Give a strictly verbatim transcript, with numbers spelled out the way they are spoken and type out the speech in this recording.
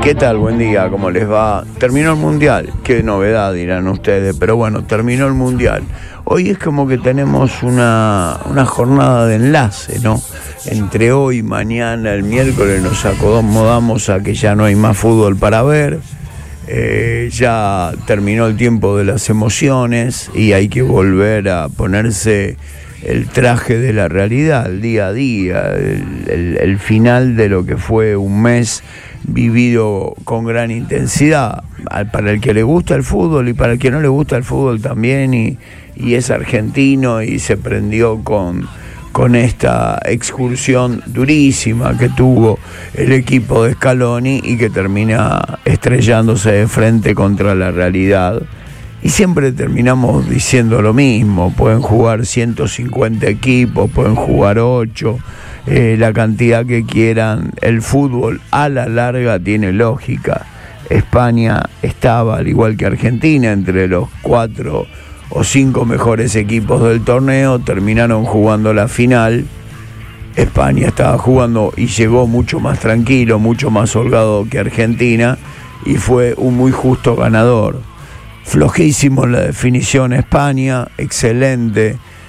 ¿Qué tal? Buen día, ¿cómo les va? Terminó el Mundial, qué novedad dirán ustedes, pero bueno, terminó el Mundial. Hoy es como que tenemos una, una jornada de enlace, ¿no? Entre hoy, mañana, el miércoles nos acomodamos a que ya no hay más fútbol para ver, eh, ya terminó el tiempo de las emociones y hay que volver a ponerse el traje de la realidad, el día a día, el, el, el final de lo que fue un mes vivido con gran intensidad, para el que le gusta el fútbol y para el que no le gusta el fútbol también, y, y es argentino y se prendió con, con esta excursión durísima que tuvo el equipo de Scaloni y que termina estrellándose de frente contra la realidad. Y siempre terminamos diciendo lo mismo: pueden jugar ciento cincuenta equipos, pueden jugar ocho, eh, la cantidad que quieran. El fútbol a la larga tiene lógica. España estaba, al igual que Argentina, entre los cuatro o cinco mejores equipos del torneo, terminaron jugando la final. España estaba jugando y llegó mucho más tranquilo, mucho más holgado que Argentina, y fue un muy justo ganador. Flojísimo en la definición España, excelente